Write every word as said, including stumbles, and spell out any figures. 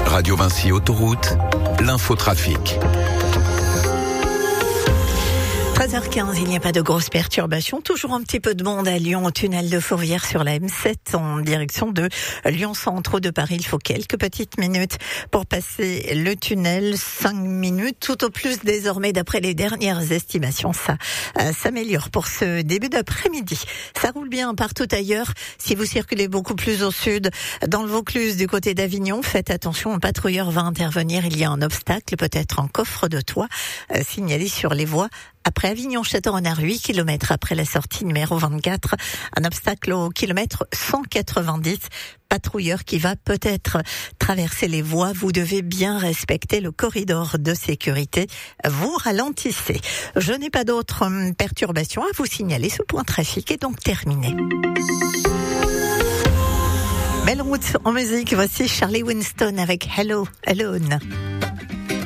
Radio Vinci Autoroute, l'infotrafic. treize heures quinze, il n'y a pas de grosses perturbations. Toujours un petit peu de monde à Lyon, au tunnel de Fourvière sur la M sept en direction de Lyon Centre de Paris. Il faut quelques petites minutes pour passer le tunnel. Cinq minutes tout au plus désormais d'après les dernières estimations. Ça euh, s'améliore pour ce début d'après-midi. Ça roule bien partout ailleurs. Si vous circulez beaucoup plus au sud, dans le Vaucluse du côté d'Avignon, faites attention, un patrouilleur va intervenir. Il y a un obstacle, peut-être un coffre de toit, euh, signalé sur les voies. Après Avignon-Châteaurenard, huit kilomètres après la sortie numéro vingt-quatre, un obstacle au kilomètre cent quatre-vingt-dix. Patrouilleur qui va peut-être traverser les voies. Vous devez bien respecter le corridor de sécurité. Vous ralentissez. Je n'ai pas d'autres perturbations à vous signaler. Ce point trafic est donc terminé. Belle route en musique. Voici Charlie Winston avec Hello Alone.